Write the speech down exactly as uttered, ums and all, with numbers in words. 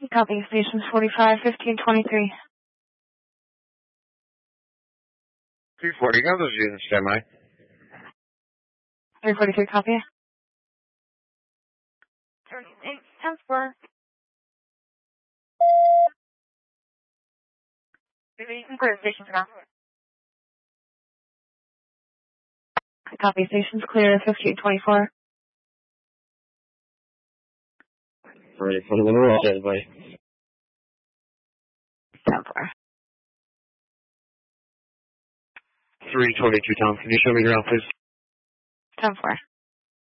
Copy. Stations forty-five, fifteen, twenty-three. three forty, got those units standby. three forty-three, copy. thirty-eight, ten four. Clear stations now. Copy. Stations clear, fifteen, twenty-four. Ready for the roll, standby. ten four. three twenty-two, Tom. Can you show me your route, please? ten four.